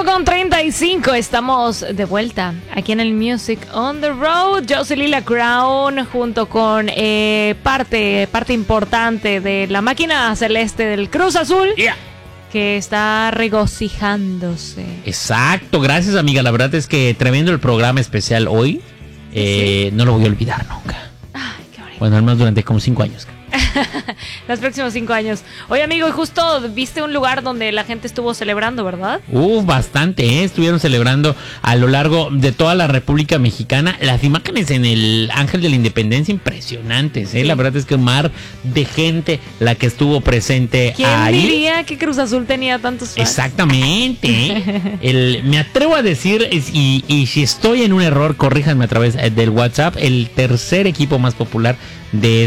8:35, estamos de vuelta aquí en el Music on the Road. Yo soy Lila Crown junto con parte importante de la máquina celeste del Cruz Azul. Yeah. Que está regocijándose. Exacto, gracias amiga, la verdad es que tremendo el programa especial hoy. Sí. No lo voy a olvidar nunca. Ay, qué bonito. Bueno, al menos durante como 5 años. Los próximos 5 años. Oye, amigo, y justo viste un lugar donde la gente estuvo celebrando, ¿verdad? Bastante, estuvieron celebrando a lo largo de toda la República Mexicana. Las imágenes en el Ángel de la Independencia impresionantes, Sí. La verdad es que un mar de gente la que estuvo presente ¿Quién ahí. diría que Cruz Azul tenía tantos fans? Exactamente. Me atrevo a decir, y si estoy en un error, corríjanme a través del WhatsApp, el tercer equipo más popular de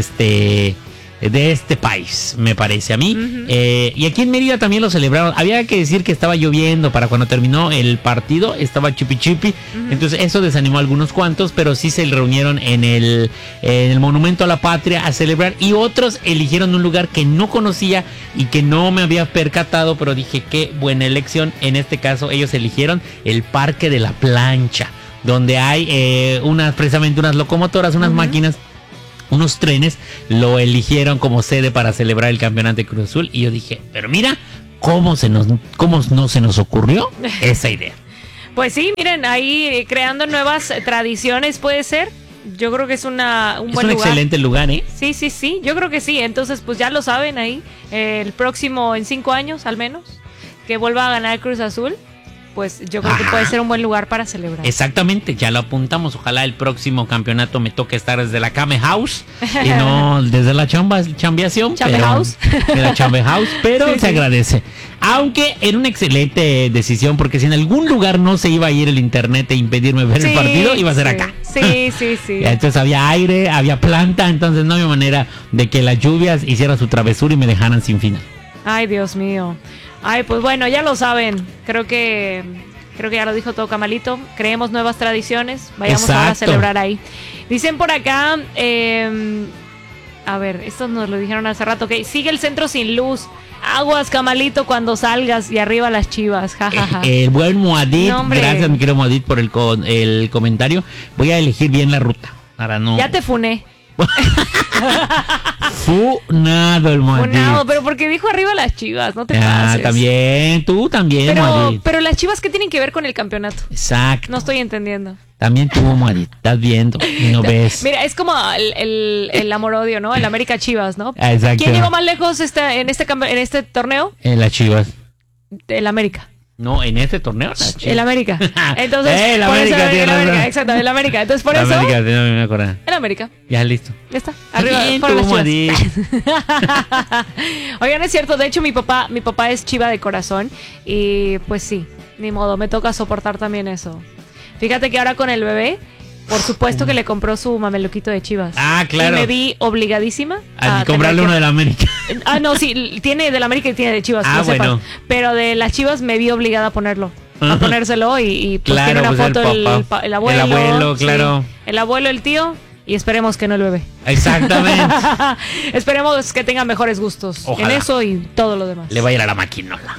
este país, me parece a mí. Uh-huh. Y aquí en Mérida también lo celebraron. Había que decir que estaba lloviendo para cuando terminó el partido, estaba chupi chupi. Uh-huh. Entonces eso desanimó a algunos cuantos, pero sí se reunieron en el Monumento a la Patria a celebrar. Y otros eligieron un lugar que no conocía y que no me había percatado, pero dije qué buena elección. En este caso ellos eligieron el Parque de la Plancha, donde hay precisamente unas locomotoras, unas máquinas, unos trenes, lo eligieron como sede para celebrar el campeonato de Cruz Azul. Y yo dije, pero mira, ¿cómo no se nos ocurrió esa idea? Pues sí, miren, ahí creando nuevas tradiciones puede ser. Yo creo que es un buen lugar. Excelente lugar, ¿eh? Sí, yo creo que sí. Entonces, pues ya lo saben ahí, el próximo, en 5 años al menos, que vuelva a ganar Cruz Azul. Pues yo creo que puede ser un buen lugar para celebrar. Exactamente, ya lo apuntamos. Ojalá el próximo campeonato me toque estar desde la Came House y no desde la chambeación. Chambe House. De la Chambe House, pero Sí. se agradece. Aunque era una excelente decisión, porque si en algún lugar no se iba a ir el internet e impedirme ver el partido, iba a ser acá. Sí. Entonces había aire, había planta, entonces no había manera de que las lluvias hicieran su travesura y me dejaran sin final. Ay, Dios mío. Ay, pues bueno, ya lo saben. Creo que ya lo dijo todo Camalito. Creemos nuevas tradiciones. Vayamos ahora a celebrar ahí. Dicen por acá, a ver, esto nos lo dijeron hace rato. Que sigue el centro sin luz. Aguas, Camalito, cuando salgas. Y arriba las Chivas. Jajaja. El buen Moadit, No, gracias mi querido Moadit por el comentario. Voy a elegir bien la ruta para no. Ya te funé. Funado el Moadit. Funado, pero porque dijo arriba las Chivas, no te pases. También, tú también, Moadit. Pero las Chivas, ¿qué tienen que ver con el campeonato? Exacto. No estoy entendiendo. También tú, Moadit, estás viendo y no ves. Mira, es como el amor-odio, ¿no? El América Chivas, ¿no? Exacto. ¿Quién llegó más lejos en este torneo? Las Chivas. El América. No, en este torneo. El América. Entonces, el por América, eso, el América, exacto, el América. Entonces, por eso. América, no me acuerdo. El América. Ya listo. Ya está. Arriba, Bien, fueron tú, las Chivas. Moadit. Oigan, es cierto, de hecho mi papá es Chiva de corazón y pues sí, ni modo, me toca soportar también eso. Fíjate que ahora con el bebé, por supuesto que le compró su mameluquito de Chivas. Ah, claro. Y me vi obligadísima A comprarle uno de la América. Ah, no, sí, tiene de la América y tiene de Chivas, Ah, no sepas. bueno. Pero de las Chivas me vi obligada a ponerlo. A ponérselo y pues Claro, tiene una pues, foto el papá. el abuelo. El abuelo, claro. Sí, el abuelo, el tío y esperemos que no el bebé. Exactamente. Esperemos que tenga mejores gustos. Ojalá. En eso y todo lo demás. Le va a ir a la maquinola.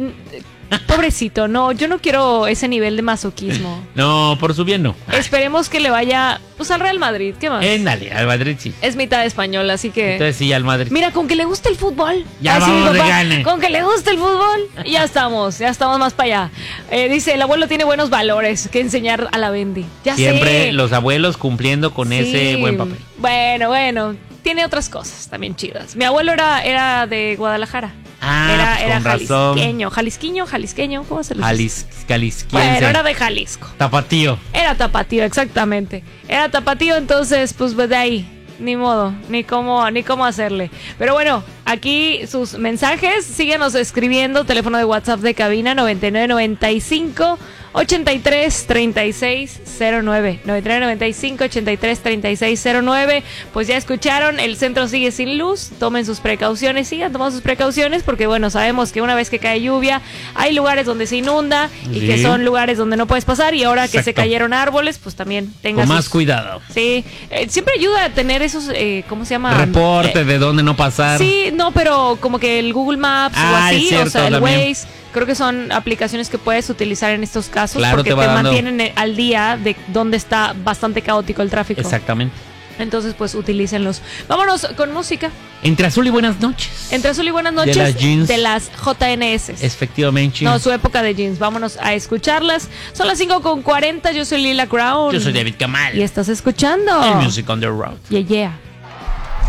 Pobrecito, no, yo no quiero ese nivel de masoquismo. No, por su bien no. Esperemos que le vaya pues al Real Madrid, ¿qué más? Dale, al Madrid sí. Es mitad español, así que Entonces sí, al Madrid. mira, con que le guste el fútbol. Ya Así, vamos mi de papá, gane. con que le guste el fútbol, ya estamos más para allá. Dice, el abuelo tiene buenos valores que enseñar a la Bendy. Ya Siempre sé. los abuelos cumpliendo con ese buen papel. Bueno, tiene otras cosas también chidas. Mi abuelo era de Guadalajara. Ah, Era con razón. jalisqueño, ¿cómo se lo dice? Jalisquiense. Bueno, era de Jalisco. Tapatío. Era tapatío, exactamente. Era tapatío, entonces, pues de ahí. Ni modo, ni cómo hacerle. Pero bueno, aquí sus mensajes, síguenos escribiendo. Teléfono de WhatsApp de cabina 9995 83 36 09. 9995 83 36 09. Pues ya escucharon, el centro sigue sin luz. Tomen sus precauciones, sigan tomando sus precauciones, porque bueno, sabemos que una vez que cae lluvia, hay lugares donde se inunda y que son lugares donde no puedes pasar. Y ahora que se cayeron árboles, pues también tengan con más cuidado. Sí, siempre ayuda a tener esos, ¿cómo se llama? Reporte de dónde no pasar. Sí, no, pero como que el Google Maps o así, es cierto, o sea, el también. Waze, Creo que son aplicaciones que puedes utilizar en estos casos, claro, porque te dando... mantienen al día de donde está bastante caótico el tráfico. Exactamente. Entonces, pues, utilícenlos. Vámonos con música. Entre Azul y Buenas Noches. Entre Azul y Buenas Noches. De las JNS. Efectivamente. No, su época de jeans. Vámonos a escucharlas. Son las 5:40. Yo soy Lila Crown. Yo soy David Kamal. Y estás escuchando el Music on the Road. Yeah, yeah.